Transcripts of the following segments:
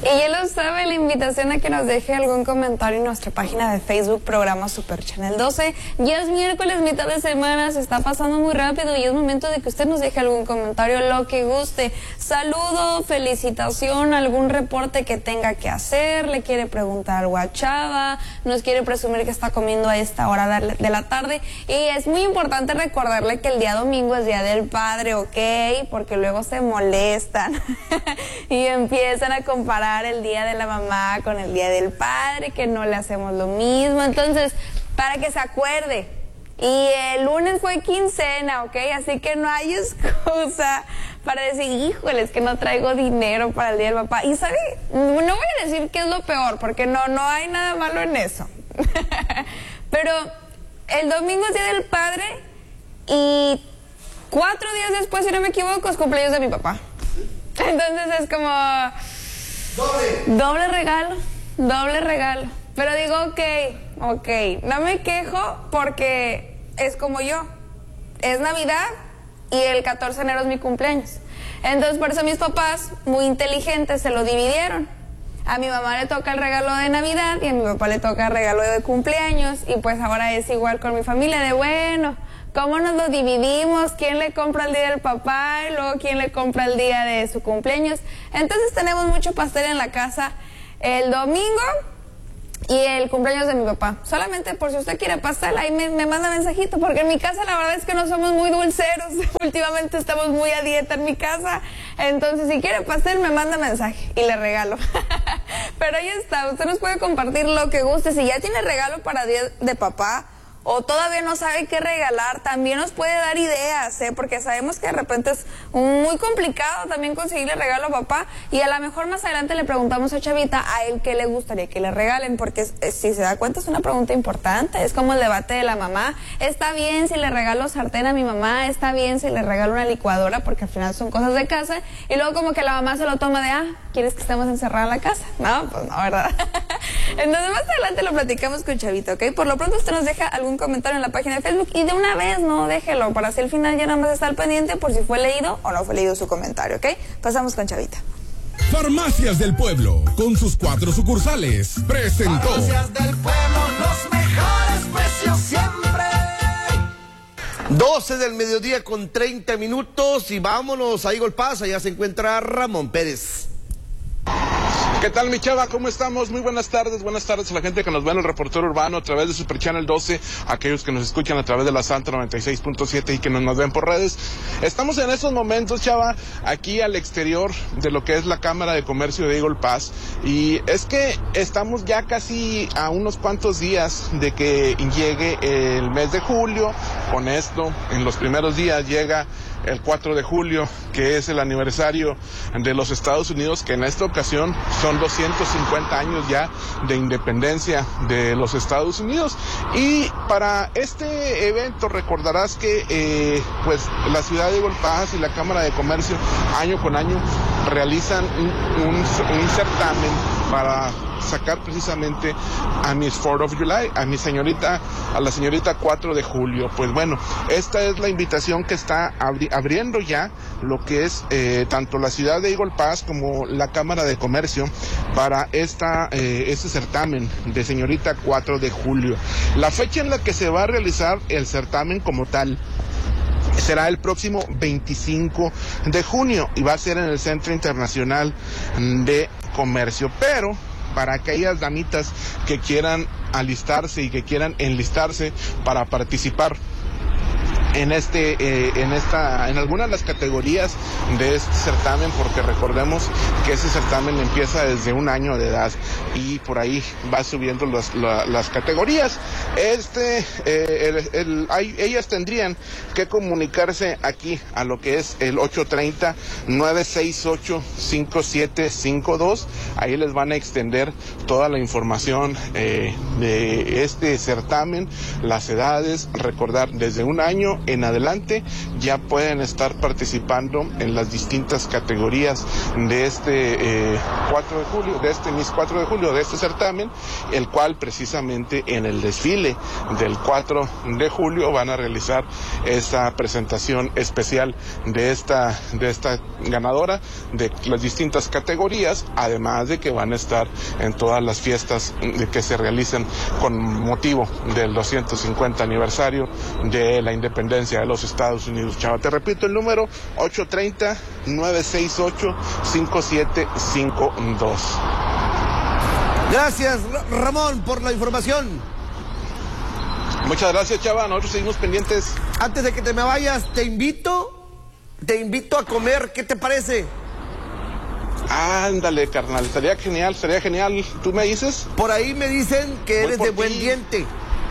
Y ya lo sabe, la invitación a que nos deje algún comentario en nuestra página de Facebook, programa Super Channel 12. Ya es miércoles, mitad de semana, se está pasando muy rápido y es momento de que usted nos deje algún comentario, lo que guste. Saludo, felicitación, algún reporte que tenga que hacer, le quiere preguntar algo a Chava, nos quiere presumir que está comiendo a esta hora de la tarde. Y es muy importante recordarle que el día domingo es Día del Padre, ¿ok? Porque luego se molestan y empiezan a comparar el día de la mamá con el día del padre, que no le hacemos lo mismo. Entonces, para que se acuerde, y el lunes fue quincena, ¿ok? Así que no hay excusa para decir, híjole, es que no traigo dinero para el día del papá. Y ¿sabe? No voy a decir que es lo peor, porque no hay nada malo en eso. Pero el domingo es Día del Padre y 4 días después, si no me equivoco, es cumpleaños de mi papá. Entonces es como doble regalo. Pero digo, ok, no me quejo porque es como yo. Es Navidad y el 14 de enero es mi cumpleaños. Entonces por eso mis papás, muy inteligentes, se lo dividieron. A mi mamá le toca el regalo de Navidad y a mi papá le toca el regalo de cumpleaños. Y pues ahora es igual con mi familia de bueno, ¿cómo nos lo dividimos? ¿Quién le compra el día del papá? Y luego ¿quién le compra el día de su cumpleaños? Entonces tenemos mucho pastel en la casa el domingo y el cumpleaños de mi papá. Solamente por si usted quiere pastel, ahí me manda mensajito, porque en mi casa la verdad es que no somos muy dulceros. Últimamente estamos muy a dieta en mi casa. Entonces si quiere pastel, me manda mensaje y le regalo. Pero ahí está, usted nos puede compartir lo que guste. Si ya tiene regalo para día de papá, o todavía no sabe qué regalar, también nos puede dar ideas, porque sabemos que de repente es muy complicado también conseguirle regalo a papá, y a lo mejor más adelante le preguntamos a Chavita a él qué le gustaría que le regalen, porque si se da cuenta es una pregunta importante, es como el debate de la mamá. Está bien si le regalo sartén a mi mamá, está bien si le regalo una licuadora, porque al final son cosas de casa, y luego como que la mamá se lo toma de, ¿quieres que estemos encerrados en la casa? No, pues no, ¿verdad? Entonces más adelante lo platicamos con Chavita, ¿ok? Por lo pronto usted nos deja algún comentario en la página de Facebook y de una vez no déjelo para así al final ya nada más estar pendiente por si fue leído o no fue leído su comentario, ¿ok? Pasamos con Chavita. Farmacias del Pueblo, con sus 4 sucursales, presentó Farmacias del Pueblo, los mejores precios siempre. 12 del mediodía con 30 minutos y vámonos a Eagle Pass, allá se encuentra Ramón Pérez. ¿Qué tal, mi Chava? ¿Cómo estamos? Muy buenas tardes a la gente que nos ve en el reportero urbano a través de Super Channel 12, aquellos que nos escuchan a través de la Santa 96.7 y que nos ven por redes. Estamos en estos momentos, Chava, aquí al exterior de lo que es la Cámara de Comercio de Eagle Pass, y es que estamos ya casi a unos cuantos días de que llegue el mes de julio. Con esto, en los primeros días llega el 4 de julio, que es el aniversario de los Estados Unidos, que en esta ocasión son 250 años ya de independencia de los Estados Unidos. Y para este evento recordarás que pues la ciudad de Eagle Pass y la Cámara de Comercio año con año realizan un certamen para sacar precisamente a Miss 4th of July, a la señorita 4 de julio. Pues bueno, esta es la invitación que está abriendo ya lo que es tanto la ciudad de Eagle Pass como la Cámara de Comercio para este certamen de señorita 4 de julio. La fecha en la que se va a realizar el certamen como tal será el próximo 25 de junio y va a ser en el Centro Internacional de Comercio, pero para aquellas damitas que quieran alistarse y que quieran enlistarse para participar en algunas de las categorías de este certamen, porque recordemos que ese certamen empieza desde 1 año de edad y por ahí va subiendo las categorías. Ellas tendrían que comunicarse aquí a lo que es el 830-968-5752. Ahí les van a extender toda la información de este certamen, las edades, recordar desde 1 año junio en adelante ya pueden estar participando en las distintas categorías de este 4 de julio, de este Miss 4 de julio, de este certamen, el cual precisamente en el desfile del 4 de julio van a realizar esta presentación especial de esta ganadora de las distintas categorías, además de que van a estar en todas las fiestas que se realicen con motivo del 250 aniversario de la independencia de los Estados Unidos. Chava, te repito el número: 830-968-5752. Gracias, Ramón, por la información. Muchas gracias, Chava. Nosotros seguimos pendientes. Antes de que te me vayas, te invito a comer. ¿Qué te parece? Ándale, carnal. Estaría genial. ¿Tú me dices? Por ahí me dicen que eres de buen ti. diente.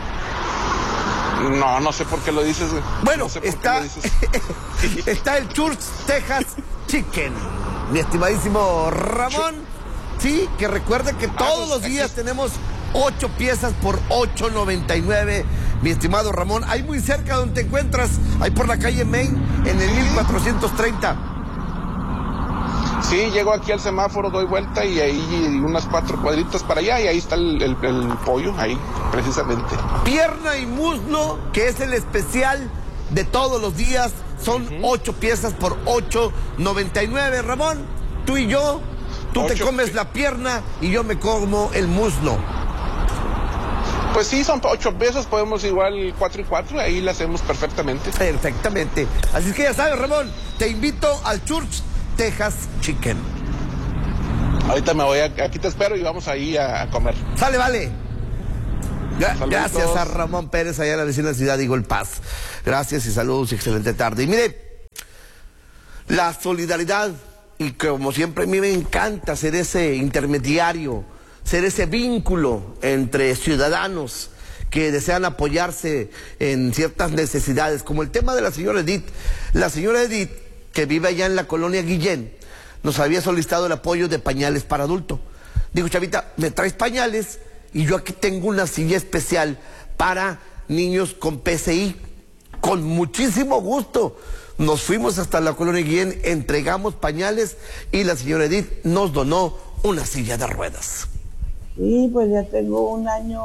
No sé por qué lo dices. Bueno, no sé por está, qué lo dices. está el Church Texas Chicken. Mi estimadísimo Ramón. Sí, que recuerde que todos los días tenemos 8 piezas por $8.99. Mi estimado Ramón, ahí muy cerca donde te encuentras, ahí por la calle Main, en el 1430. Sí, llego aquí al semáforo, doy vuelta y ahí unas 4 cuadritas para allá y ahí está el pollo, ahí precisamente. Pierna y muslo, que es el especial de todos los días, son 8 piezas por $8.99. Ramón, tú y yo, tú te comes la pierna y yo me como el muslo. Pues sí, son 8 piezas, podemos igual 4 y 4, ahí la hacemos perfectamente. Perfectamente. Así que ya sabes, Ramón, te invito al Church Texas Chicken. Ahorita me voy, aquí te espero y vamos ahí a comer. Sale, vale. Gracias a todos. Ramón Pérez, allá en la vecina ciudad de Eagle Pass. Gracias y saludos y excelente tarde. Y mire, la solidaridad, y como siempre a mí me encanta ser ese intermediario, ser ese vínculo entre ciudadanos que desean apoyarse en ciertas necesidades, como el tema de la señora Edith. La señora Edith, que vive allá en la colonia Guillén, nos había solicitado el apoyo de pañales para adulto. Digo, chavita, me traes pañales y yo aquí tengo una silla especial para niños con PCI. Con muchísimo gusto. Nos fuimos hasta la colonia Guillén, entregamos pañales y la señora Edith nos donó una silla de ruedas. Sí, pues ya tengo 1 año,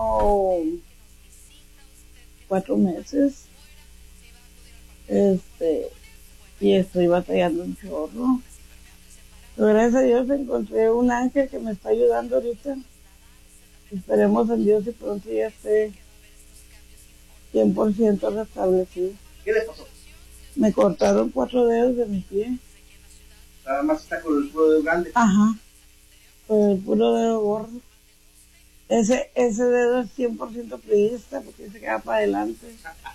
4 meses. Y estoy batallando un chorro. Pero gracias a Dios encontré un ángel que me está ayudando ahorita. Esperemos en Dios y pronto ya esté 100% restablecido. ¿Qué le pasó? Me cortaron 4 dedos de mi pie. Nada más está con el puro dedo grande. Ajá, con el puro dedo gordo. Ese dedo es 100% priista porque se queda para adelante.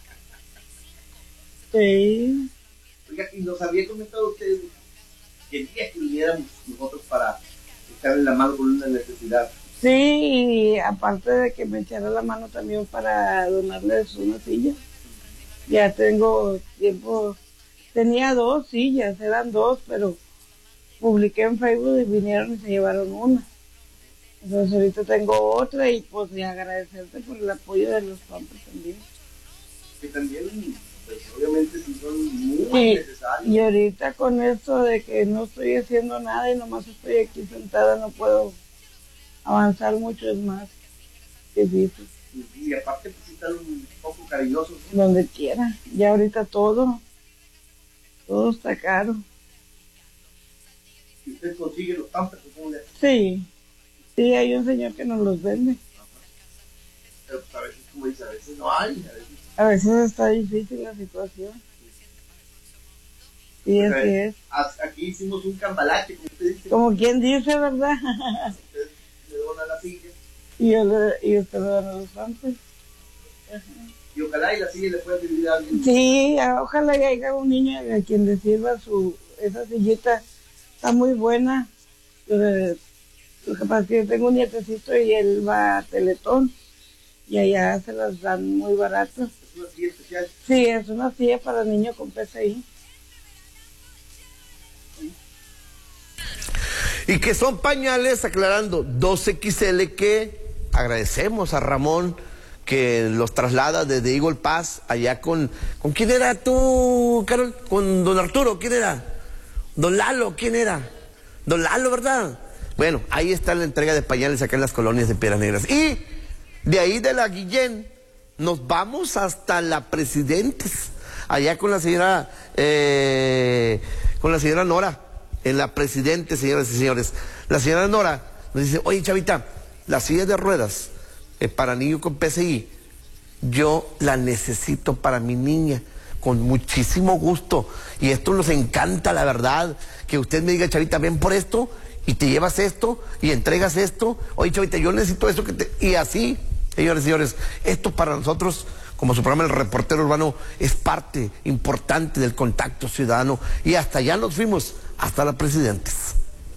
Sí. Oiga, y nos había comentado usted que el día que viniéramos nosotros para echarle la mano con una necesidad. Sí, y aparte de que me echara la mano también para donarles una silla. Ya tengo tiempo, tenía 2 sillas, eran 2, pero publiqué en Facebook y vinieron y se llevaron una. Entonces ahorita tengo otra y pues y agradecerte por el apoyo de los Pampers también. Que también, pues obviamente sí son muy Sí, necesarios. y ahorita con esto de que no estoy haciendo nada y nomás estoy aquí sentada, no puedo avanzar mucho, es más difícil. Y aparte pues sí están un poco cariñosos, ¿no? Donde quiera, ya ahorita todo está caro. Y usted consigue los Pampers, ¿cómo le hace? Sí, hay un señor que nos los vende. Pero pues a veces, como dice, a veces no hay, a veces. A veces está difícil la situación. Sí, así es. Aquí hicimos un cambalache, como usted dice. Como quien dice, ¿verdad? Usted le dona la silla y usted le da los Pampers. y ojalá y la silla le pueda servir a alguien. Sí, ojalá que haya un niño a quien le sirva esa sillita. Está muy buena. Lo que pasa es que yo tengo un nietecito y él va a Teletón y allá se las dan muy baratas. Es una silla especial. Sí, es una silla para niños con PCI. Y que son pañales, aclarando, 2XL, que agradecemos a Ramón que los traslada desde Eagle Pass allá con ¿quién era tú, Carol? Con don Arturo, ¿quién era? Don Lalo, ¿quién era? Don Lalo, ¿verdad? Bueno, ahí está la entrega de pañales acá en las colonias de Piedras Negras. Y de ahí de la Guillén nos vamos hasta la Presidentes, allá con la señora Nora, en la Presidentes, señoras y señores. La señora Nora nos dice, oye, chavita, la silla de ruedas para niños con PCI, yo la necesito para mi niña, con muchísimo gusto. Y esto nos encanta, la verdad, que usted me diga, chavita, ven por esto, y te llevas esto, y entregas esto. Oye, chavita, yo necesito esto, y así, señores y señores, esto para nosotros, como su programa El Reportero Urbano, es parte importante del contacto ciudadano. Y hasta allá nos fuimos, hasta la Presidentes.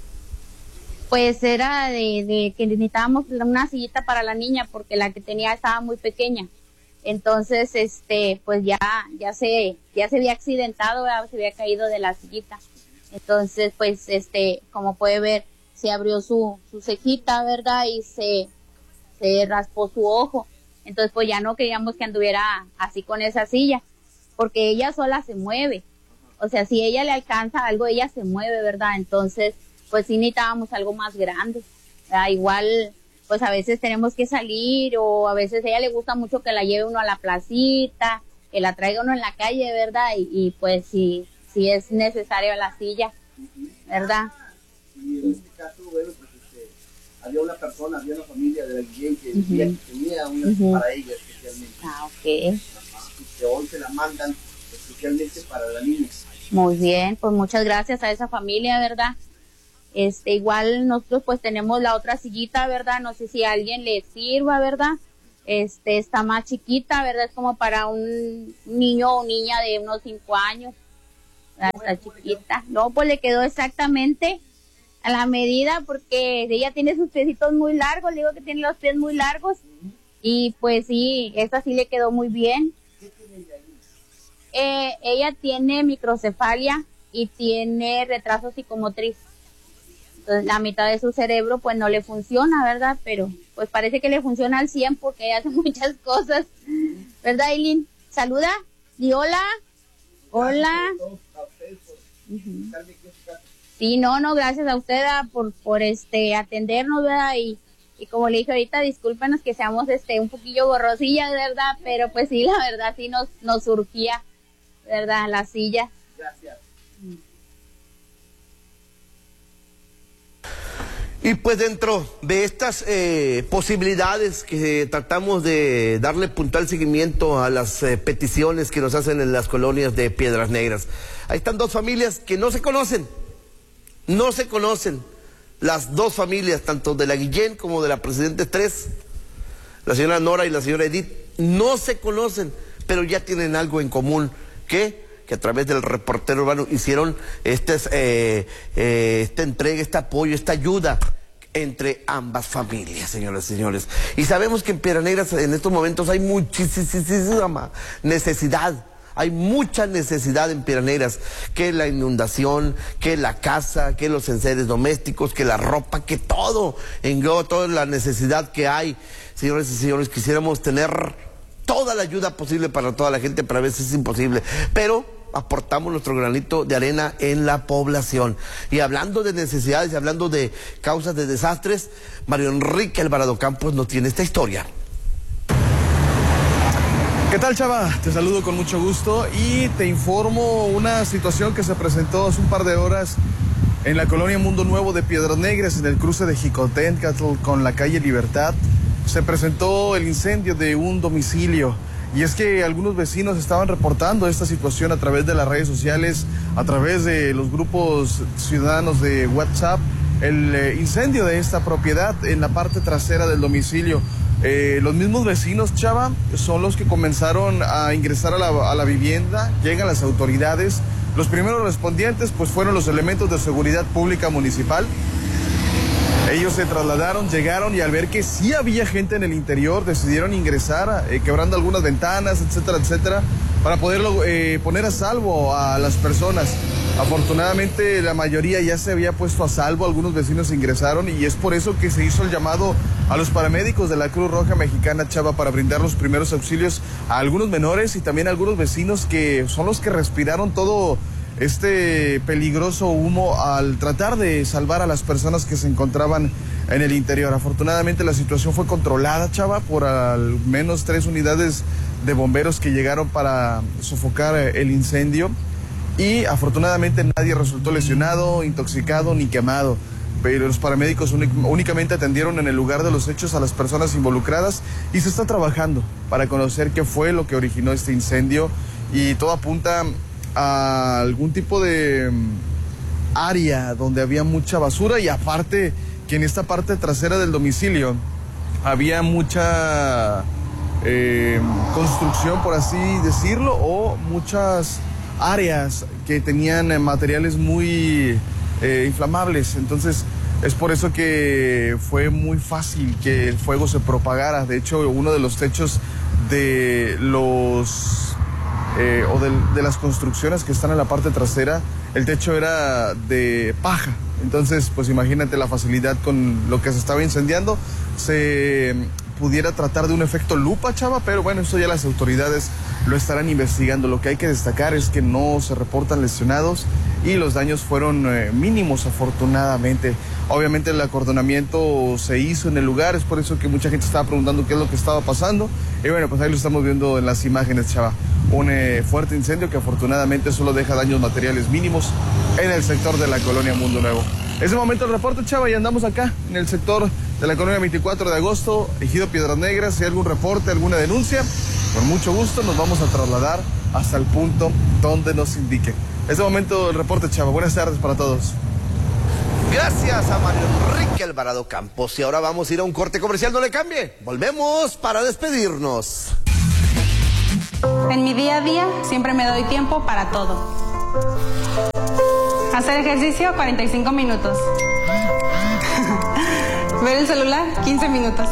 Pues era de que necesitábamos una sillita para la niña porque la que tenía estaba muy pequeña. Entonces, pues ya se había accidentado, se había caído de la sillita. Entonces, pues, como puede ver, se abrió su cejita, ¿verdad? Y se raspó su ojo. Entonces, pues ya no queríamos que anduviera así con esa silla, porque ella sola se mueve. O sea, si ella le alcanza algo, ella se mueve, ¿verdad? Entonces, pues sí necesitábamos algo más grande, ¿verdad? Igual, pues a veces tenemos que salir, o a veces a ella le gusta mucho que la lleve uno a la placita, que la traiga uno en la calle, ¿verdad? Y pues sí es necesario la silla, ¿verdad? Y en este caso, bueno, pues había una familia de la Guillén que decía que tenía una para ella especialmente. Ah, ok. Y que hoy se la mandan especialmente para la niña. Muy bien, pues muchas gracias a esa familia, ¿verdad? Igual nosotros pues tenemos la otra sillita, ¿verdad? No sé si a alguien le sirva, ¿verdad? Está más chiquita, ¿verdad? Es como para un niño o niña de unos 5 años. Está chiquita. No, pues le quedó exactamente a la medida porque ella tiene sus piecitos muy largos, le digo que tiene los pies muy largos. Y pues sí, esta sí le quedó muy bien. ¿Qué tiene ella? Ella tiene microcefalia y tiene retraso psicomotriz. Entonces la mitad de su cerebro pues no le funciona, ¿verdad? Pero pues parece que le funciona al 100 porque ella hace muchas cosas, ¿verdad, Eileen? Saluda, di hola. Hola. Sí, no, gracias a usted por atendernos, ¿verdad? Y como le dije ahorita, discúlpenos que seamos un poquillo borrosillas, ¿verdad? Pero pues sí, la verdad sí nos surgía, ¿verdad? La silla. Gracias. Y pues dentro de estas posibilidades que tratamos de darle puntual seguimiento a las peticiones que nos hacen en las colonias de Piedras Negras, ahí están dos familias que no se conocen, las dos familias, tanto de la Guillén como de la Presidentes 3, la señora Nora y la señora Edith, no se conocen, pero ya tienen algo en común, que a través del Reportero Urbano hicieron esta entrega, este apoyo, esta ayuda entre ambas familias, señoras y señores. Y sabemos que en Piedras Negras en estos momentos hay muchísima necesidad. Hay mucha necesidad en Piedras Negras, que la inundación, que la casa, que los enseres domésticos, que la ropa, que todo, engloba toda la necesidad que hay. Señores y señores, quisiéramos tener toda la ayuda posible para toda la gente, pero a veces es imposible. Pero aportamos nuestro granito de arena en la población. Y hablando de necesidades y hablando de causas de desastres, Mario Enrique Alvarado Campos nos tiene esta historia. ¿Qué tal, Chava? Te saludo con mucho gusto y te informo una situación que se presentó hace un par de horas en la colonia Mundo Nuevo de Piedras Negras, en el cruce de Jicotencatl con la calle Libertad. Se presentó el incendio de un domicilio. Y es que algunos vecinos estaban reportando esta situación a través de las redes sociales, a través de los grupos ciudadanos de WhatsApp, el incendio de esta propiedad en la parte trasera del domicilio. Los mismos vecinos, Chava, son los que comenzaron a ingresar a la vivienda, llegan las autoridades. Los primeros respondientes pues fueron los elementos de seguridad pública municipal. Ellos se trasladaron, llegaron y al ver que sí había gente en el interior, decidieron ingresar, quebrando algunas ventanas, etcétera, etcétera, para poderlo poner a salvo a las personas. Afortunadamente la mayoría ya se había puesto a salvo, algunos vecinos ingresaron y es por eso que se hizo el llamado a los paramédicos de la Cruz Roja Mexicana, Chava, para brindar los primeros auxilios a algunos menores y también a algunos vecinos que son los que respiraron todo este peligroso humo al tratar de salvar a las personas que se encontraban en el interior. Afortunadamente la situación fue controlada, Chava, por al menos 3 unidades de bomberos que llegaron para sofocar el incendio. Y afortunadamente nadie resultó lesionado, intoxicado ni quemado, pero los paramédicos únicamente atendieron en el lugar de los hechos a las personas involucradas y se está trabajando para conocer qué fue lo que originó este incendio y todo apunta a algún tipo de área donde había mucha basura y aparte que en esta parte trasera del domicilio había mucha construcción, por así decirlo, o muchas áreas que tenían materiales muy inflamables. Entonces es por eso que fue muy fácil que el fuego se propagara. De hecho, uno de los techos de los de las construcciones que están en la parte trasera, el techo era de paja. Entonces, pues imagínate la facilidad con lo que se estaba incendiando. Se pudiera tratar de un efecto lupa, Chava, pero bueno, eso ya las autoridades lo estarán investigando. Lo que hay que destacar es que no se reportan lesionados y los daños fueron mínimos, afortunadamente. Obviamente el acordonamiento se hizo en el lugar, es por eso que mucha gente estaba preguntando qué es lo que estaba pasando. Y bueno, pues ahí lo estamos viendo en las imágenes, Chava. Un fuerte incendio que afortunadamente solo deja daños materiales mínimos en el sector de la colonia Mundo Nuevo. Es el momento del reporte, Chava, y andamos acá en el sector de la colonia 24 de agosto, Ejido Piedras Negras. Si hay algún reporte, alguna denuncia, con mucho gusto nos vamos a trasladar hasta el punto donde nos indique. Es el momento del reporte, Chava. Buenas tardes para todos. Gracias a Mario Enrique Alvarado Campos. Y ahora vamos a ir a un corte comercial, no le cambie. Volvemos para despedirnos. En mi día a día siempre me doy tiempo para todo. Hacer ejercicio 45 minutos. Ver el celular 15 minutos.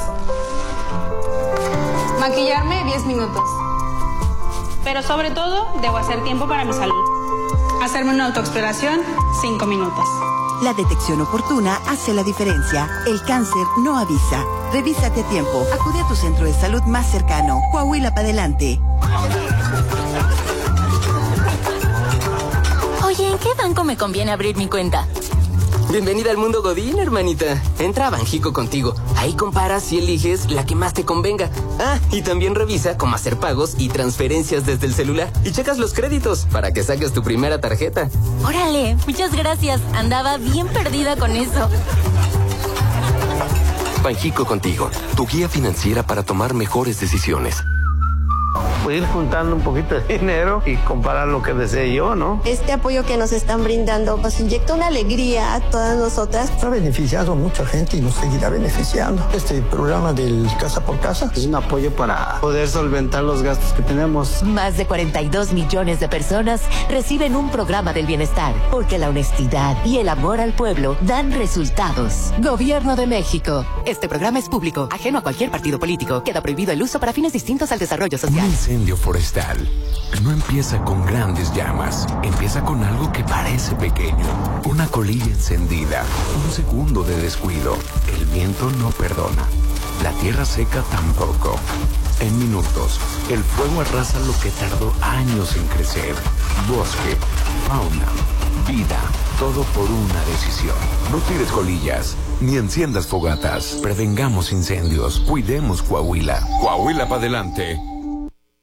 Maquillarme 10 minutos. Pero sobre todo debo hacer tiempo para mi salud. Hacerme una autoexploración 5 minutos. La detección oportuna hace la diferencia. El cáncer no avisa. Revísate a tiempo. Acude a tu centro de salud más cercano. Coahuila para adelante. Oye, ¿en qué banco me conviene abrir mi cuenta? Bienvenida al mundo Godín, hermanita. Entra a Banjico Contigo. Ahí comparas y eliges la que más te convenga. Ah, y también revisa cómo hacer pagos y transferencias desde el celular. Y checas los créditos para que saques tu primera tarjeta. Órale, muchas gracias. Andaba bien perdida con eso. Banjico Contigo, tu guía financiera para tomar mejores decisiones. Voy a ir juntando un poquito de dinero y comparar lo que desee yo, ¿no? Este apoyo que nos están brindando nos inyecta una alegría a todas nosotras. Ha beneficiado a mucha gente y nos seguirá beneficiando. Este programa del Casa por Casa es un apoyo para poder solventar los gastos que tenemos. Más de 42 millones de personas reciben un programa del bienestar, porque la honestidad y el amor al pueblo dan resultados. Gobierno de México. Este programa es público, ajeno a cualquier partido político. Queda prohibido el uso para fines distintos al desarrollo social. Un incendio forestal no empieza con grandes llamas, empieza con algo que parece pequeño, una colilla encendida, un segundo de descuido. El viento no perdona, la tierra seca tampoco. En minutos, el fuego arrasa lo que tardó años en crecer. Bosque, fauna, vida, todo por una decisión. No tires colillas, ni enciendas fogatas. Prevengamos incendios, cuidemos Coahuila. Coahuila para adelante.